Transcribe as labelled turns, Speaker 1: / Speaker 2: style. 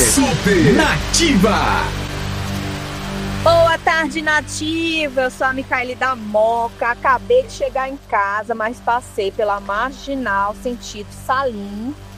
Speaker 1: Super Nativa.
Speaker 2: Boa tarde, Nativa. Eu sou a Micaele da Moca. Acabei de chegar em casa, mas passei pela Marginal, sentido Salim.